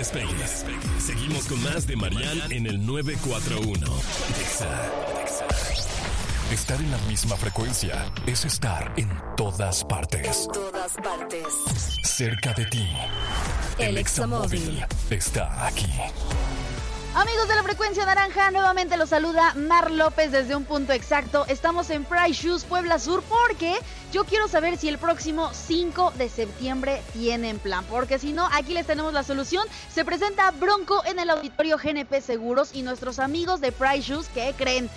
despegues. Seguimos con más de Marian en el 941. Exa. Estar en la misma frecuencia es estar en todas partes. En todas partes. Cerca de ti. El Examóvil está aquí. Amigos de la frecuencia naranja, nuevamente los saluda Mar López desde un punto exacto. Estamos en Price Shoes Puebla Sur porque yo quiero saber si el próximo 5 de septiembre tienen plan. Porque si no, aquí les tenemos la solución. Se presenta Bronco en el auditorio GNP Seguros y nuestros amigos de Price Shoes, ¿qué creen?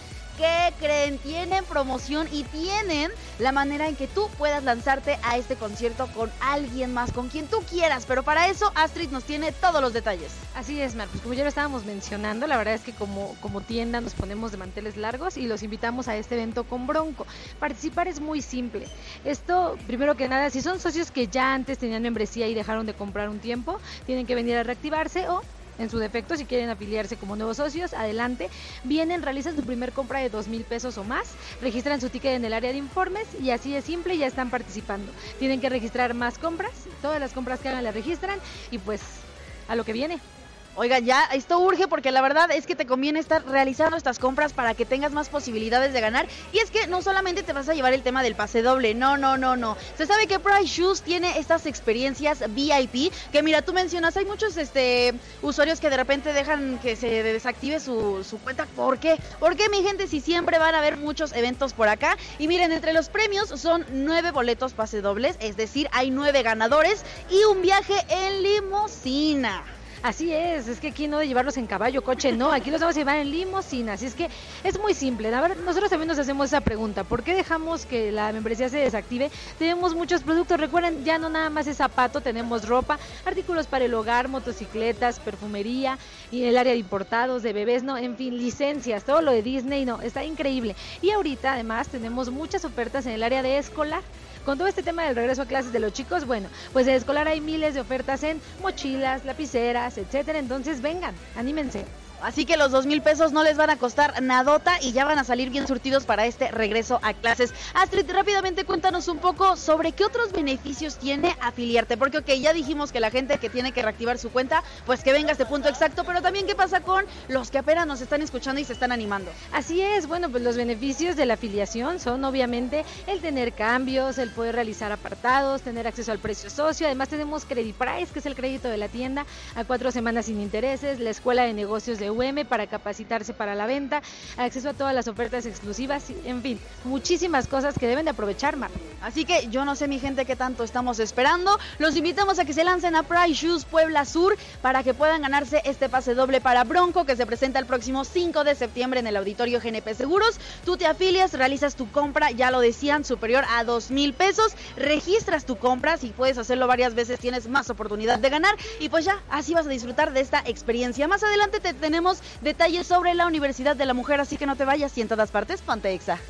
Tienen promoción y tienen la manera en que tú puedas lanzarte a este concierto con alguien más, con quien tú quieras. Pero para eso, Astrid nos tiene todos los detalles. Así es, Mar, pues como ya lo estábamos mencionando, la verdad es que como tienda nos ponemos de manteles largos y los invitamos a este evento con Bronco. Participar es muy simple. Esto, primero que nada, si son socios que ya antes tenían membresía y dejaron de comprar un tiempo, tienen que venir a reactivarse o... En su defecto, si quieren afiliarse como nuevos socios, adelante. Vienen, realizan su primer compra de 2,000 pesos o más, registran su ticket en el área de informes y así de simple ya están participando. Tienen que registrar más compras, todas las compras que hagan las registran y pues a lo que viene. Oigan, ya, esto urge porque la verdad es que te conviene estar realizando estas compras para que tengas más posibilidades de ganar. Y es que no solamente te vas a llevar el tema del pase doble, no. Se sabe que Price Shoes tiene estas experiencias VIP, que mira, tú mencionas, hay muchos usuarios que de repente dejan que se desactive su cuenta. ¿Por qué? Porque mi gente, si siempre van a haber muchos eventos por acá. Y miren, entre los premios son 9 boletos pase dobles, es decir, hay 9 ganadores y un viaje en limusina. Así es que aquí no de llevarlos en caballo, coche, no, aquí los vamos a llevar en limusina, así es que es muy simple. A ver, nosotros también nos hacemos esa pregunta, ¿por qué dejamos que la membresía se desactive? Tenemos muchos productos, recuerden, ya no nada más es zapato, tenemos ropa, artículos para el hogar, motocicletas, perfumería, y el área de importados, de bebés, no, en fin, licencias, todo lo de Disney, no, está increíble. Y ahorita además tenemos muchas ofertas en el área de escolar. Con todo este tema del regreso a clases de los chicos, bueno, pues en escolar hay miles de ofertas en mochilas, lapiceras, etcétera. Entonces vengan, anímense. Así que los 2,000 pesos no les van a costar nadota y ya van a salir bien surtidos para este regreso a clases. Astrid, rápidamente cuéntanos un poco sobre qué otros beneficios tiene afiliarte, porque ya dijimos que la gente que tiene que reactivar su cuenta, pues que venga a este punto exacto, pero también qué pasa con los que apenas nos están escuchando y se están animando. Así es, bueno, pues los beneficios de la afiliación son obviamente el tener cambios, el poder realizar apartados, tener acceso al precio socio, además tenemos Credit Price, que es el crédito de la tienda, a 4 semanas sin intereses, la escuela de negocios de UM para capacitarse para la venta, acceso a todas las ofertas exclusivas, en fin, muchísimas cosas que deben de aprovechar, Mar. Así que yo no sé, mi gente, qué tanto estamos esperando. Los invitamos a que se lancen a Price Shoes Puebla Sur para que puedan ganarse este pase doble para Bronco, que se presenta el próximo 5 de septiembre en el auditorio GNP Seguros. Tú te afilias, realizas tu compra, ya lo decían, superior a 2,000 pesos, registras tu compra, si puedes hacerlo varias veces tienes más oportunidad de ganar y pues ya, así vas a disfrutar de esta experiencia. Más adelante te tenemos detalles sobre la Universidad de la Mujer, así que no te vayas y en todas partes ponte Exa.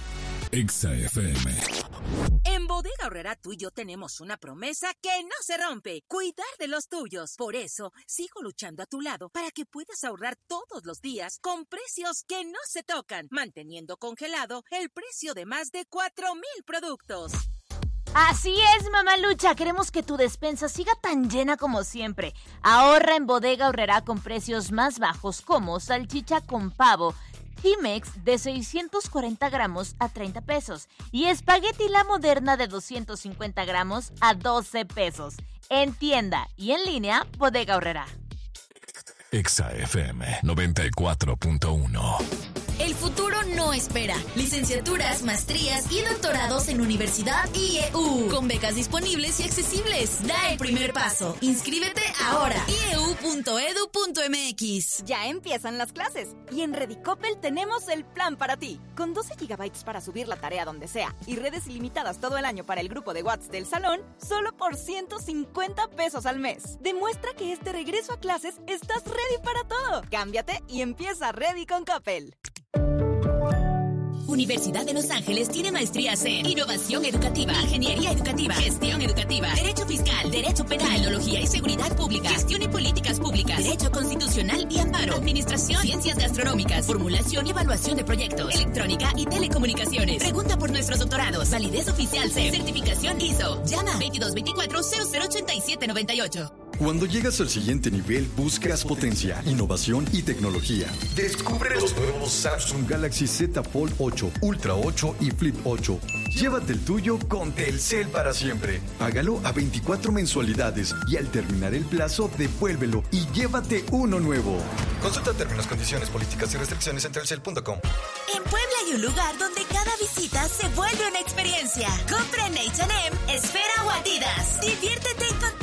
Exa FM. En Bodega Aurrerá tú y yo tenemos una promesa que no se rompe: cuidar de los tuyos. Por eso sigo luchando a tu lado para que puedas ahorrar todos los días con precios que no se tocan, manteniendo congelado el precio de más de 4,000 productos. Así es, mamalucha, queremos que tu despensa siga tan llena como siempre. Ahorra en Bodega Aurrerá con precios más bajos como salchicha con pavo Jimex de 640 gramos a 30 pesos y espagueti La Moderna de 250 gramos a 12 pesos. En tienda y en línea, Bodega Aurrerá. Exa FM 94.1. El futuro no espera. Licenciaturas, maestrías y doctorados en Universidad IEU. Con becas disponibles y accesibles. Da el primer paso. Inscríbete ahora. ieu.edu.mx. Ya empiezan las clases y en Redicopel tenemos el plan para ti. Con 12 gigabytes para subir la tarea donde sea y redes ilimitadas todo el año para el grupo de WhatsApp del salón, solo por 150 pesos al mes. Demuestra que este regreso a clases estás ready para todo. Cámbiate y empieza Ready con Coppel. Universidad de Los Ángeles tiene maestrías en Innovación Educativa, Ingeniería Educativa, Gestión Educativa, Derecho Fiscal, Derecho Penal, Tecnología y Seguridad Pública, Gestión y Políticas Públicas, Derecho Constitucional y Amparo, Administración, Ciencias Gastronómicas, Formulación y Evaluación de Proyectos, Electrónica y Telecomunicaciones. Pregunta por nuestros doctorados. Validez oficial CEP, certificación ISO. Llama 2224-008798. Cuando llegas al siguiente nivel, buscas potencia, innovación y tecnología. Descubre los nuevos Samsung Galaxy Z Fold 8, Ultra 8 y Flip 8. Llévate el tuyo con Telcel para siempre. Págalo a 24 mensualidades y al terminar el plazo, devuélvelo y llévate uno nuevo. Consulta términos, condiciones, políticas y restricciones en telcel.com. En Puebla hay un lugar donde cada visita se vuelve una experiencia. Compra en H&M, Esfera o Adidas. Diviértete y